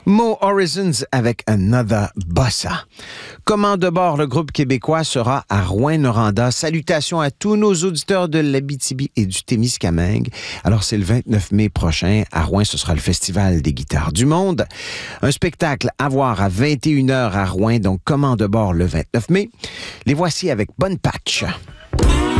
Mo Horizons avec Another Bossa. Comment de bord, le groupe québécois sera à Rouyn-Noranda. Salutations à tous nos auditeurs de l'Abitibi et du Témiscamingue. Alors, c'est le 29 mai prochain. À Rouyn, ce sera le Festival des guitares du monde. Un spectacle à voir à 21h à Rouyn. Donc, comment de bord le 29 mai. Les voici avec Bonne Patch.